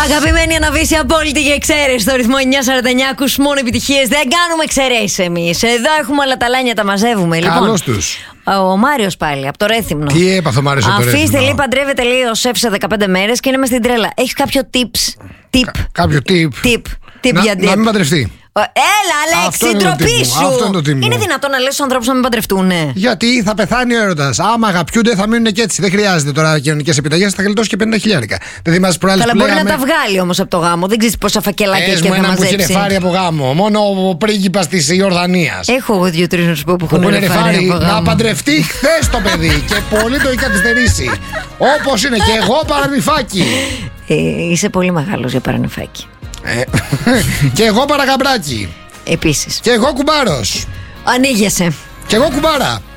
Αγαπημένη Αναβίση, απόλυτη και εξαίρεση στο ρυθμό 949. Ακούς μόνο επιτυχίες. Δεν κάνουμε εξαιρέσεις εμείς. Εδώ έχουμε όλα τα λάνια, τα μαζεύουμε. Καλώς τους. Ο Μάριος πάλι, από το Ρέθυμνο. Τι έπαθε ο Μάριος από το Ρέθυμνο? Αφήστε, λέει, παντρεύεται, λέει, ο σεφ σε 15 μέρες και είναι μες στην τρέλα. Έχεις κάποιο tips? Κάποιο tip. Για tip. Να μην παντρευτεί. Έλα, Αλέξη, ντροπή σου! Αυτό είναι το τίμιο. Είναι δυνατόν να λες στους ανθρώπους να μην παντρευτούν? Γιατί θα πεθάνει ο έρωτας. Άμα αγαπιούνται, θα μείνουν και έτσι. Δεν χρειάζεται τώρα κοινωνικές επιταγές, θα γλιτώσει και 50 χιλιάρικα. Δεν θυμάσαι προάλλες που μπορεί λέγαμε... να τα βγάλει όμως από το γάμο. Δεν ξέρεις πόσα φακελάκια και θα μαζέψει. Ένα που έχει ρεφάρει από γάμο. Μόνο ο πρίγκιπας της Ιορδανίας. Έχω εγώ 2-3 να σου πω που έχουν ρεφάρει από γάμο. Να παντρευτεί χθες το παιδί και πολύ το έχει καθυστερήσει. Όπως είναι και εγώ παρανυφάκι. Είσαι πολύ μεγάλος για παρανυφάκι. Και εγώ παραγαμπράκι. Επίσης. Και εγώ κουμπάρος. Ανοίγεσαι. Και εγώ κουμπάρα.